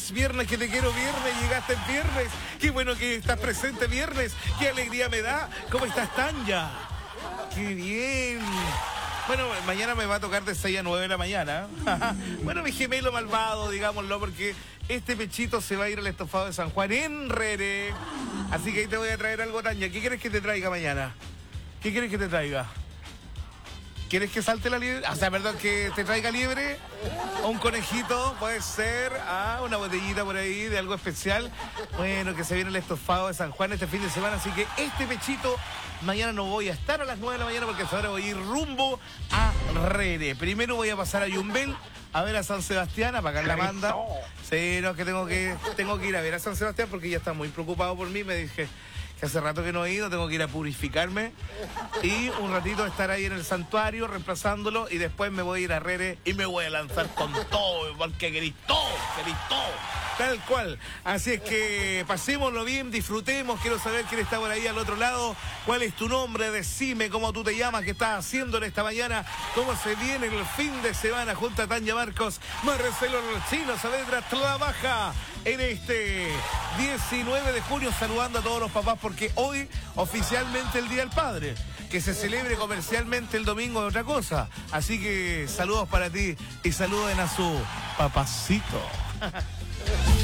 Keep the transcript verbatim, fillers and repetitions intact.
viernes, viernes que te quiero viernes, llegaste el viernes. Qué bueno que estás presente viernes, qué alegría me da. ¿Cómo estás, Tanya? Qué bien. Bueno, mañana me va a tocar de seis a nueve de la mañana. Bueno, mi gemelo malvado, digámoslo, porque este pechito se va a ir al estofado de San Juan en Rere. Así que ahí te voy a traer algo, Tanya. ¿Qué quieres que te traiga mañana? ¿Qué quieres que te traiga? ¿Quieres que salte la liebre? O sea, perdón, que te traiga liebre. O un conejito, puede ser. Ah, una botellita por ahí de algo especial. Bueno, que se viene el estofado de San Juan este fin de semana. Así que este pechito, mañana no voy a estar a las nueve de la mañana porque ahora voy a ir rumbo a Rere. Primero voy a pasar a Yumbel a ver a San Sebastián, a pagar la manda. Sí, no, que tengo que tengo que ir a ver a San Sebastián porque ya está muy preocupado por mí. Me dije que hace rato que no he ido, tengo que ir a purificarme y un ratito estar ahí en el santuario reemplazándolo y después me voy a ir a Rere y me voy a lanzar con todo, porque queréis todo, queréis todo, tal cual. Así es que pasémoslo bien, disfrutemos, quiero saber quién está por ahí al otro lado, cuál es tu nombre, decime cómo tú te llamas, qué estás haciendo en esta mañana, cómo se viene el fin de semana junto a Tanya Marcos, Marcelo Chino Saavedra trabaja en este diecinueve de junio saludando a todos los papás porque hoy oficialmente el Día del Padre. Que se celebre comercialmente el domingo de otra cosa. Así que saludos para ti y saluden a su papacito.